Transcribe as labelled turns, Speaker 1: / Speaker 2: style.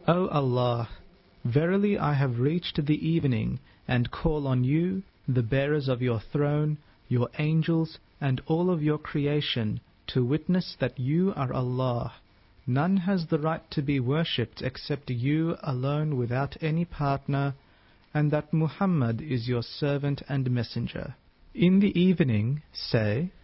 Speaker 1: O Allah, verily I have reached the evening and call on you, the bearers of your throne, your angels, and all of your creation, to witness that you are Allah. None has the right to be worshipped except you alone without any partner, and that Muhammad is your servant and messenger. In the evening, say,